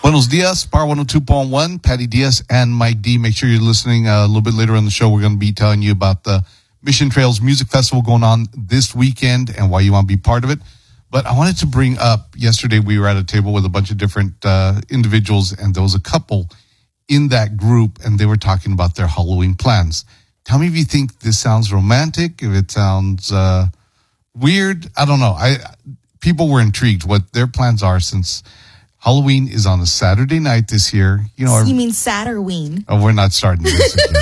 Buenos dias, Power 102.1, Patty Diaz and Mike D. Make sure you're listening a little bit later in the show. We're going to be telling you about the Mission Trails Music Festival going on this weekend and why you want to be part of it. But I wanted to bring up, yesterday we were at a table with a bunch of different individuals, and there was a couple in that group, and they were talking about their Halloween plans. Tell me if you think this sounds romantic, if it sounds weird. I don't know. People were intrigued what their plans are since Halloween is on a Saturday night this year. You mean Satterween? Oh, we're not starting this again.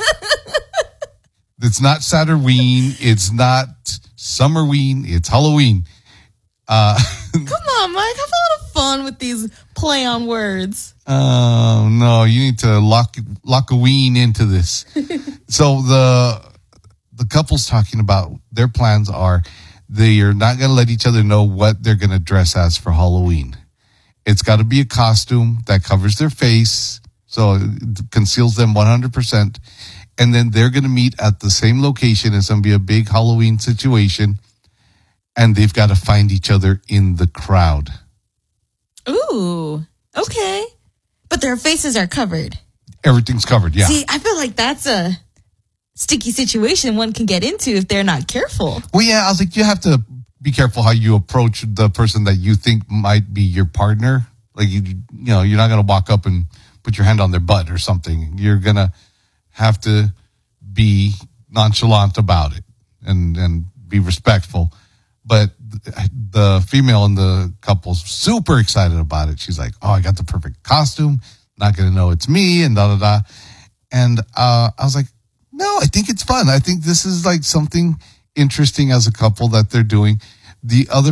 It's not Satterween. It's not Summerween. It's Halloween. Come on, Mike. Have a little fun with these play on words. Oh, no. You need to lock a ween into this. So the couple's talking about their plans are they are not going to let each other know what they're going to dress as for Halloween. It's got to be a costume that covers their face, so it conceals them 100%. And then they're going to meet at the same location. It's going to be a big Halloween situation. And they've got to find each other in the crowd. Ooh, okay. But their faces are covered. Everything's covered, yeah. See, I feel like that's a sticky situation one can get into if they're not careful. Well, yeah, I was like, you have to be careful how you approach the person that you think might be your partner. Like, you know, you're not going to walk up and put your hand on their butt or something. You're going to have to be nonchalant about it and be respectful. But the female in the couple's super excited about it. She's like, oh, I got the perfect costume. Not going to know it's me and da-da-da. And I was like, no, I think it's fun. I think this is like something interesting as a couple that they're doing. The other